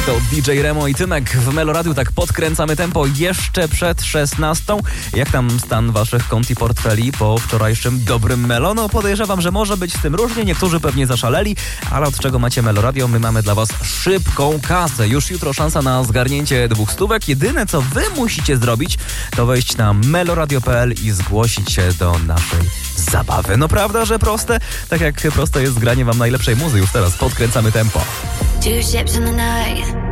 To DJ Remo i Tymek w Meloradiu. Tak podkręcamy tempo jeszcze przed 16. Jak tam stan waszych kont i portfeli po wczorajszym dobrym Melo? No podejrzewam, że może być z tym różnie. Niektórzy pewnie zaszaleli, ale od czego macie Meloradio? My mamy dla was szybką kasę. Już jutro szansa na zgarnięcie 200. Jedyne co wy musicie zrobić, to wejść na meloradio.pl i zgłosić się do naszej zabawy. No prawda, że proste? Tak jak proste jest zgranie wam najlepszej muzy. Już teraz podkręcamy tempo. Two ships in the night,